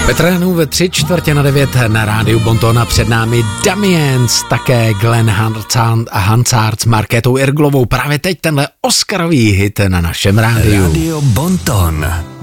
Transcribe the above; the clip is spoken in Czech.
Veteránů ve 8:45 na rádiu Bonton, před námi Damiens, také Glenn Hansard s Markétou Irglovou. Právě teď tenhle Oscarový hit na našem rádiu. Radio Bonton.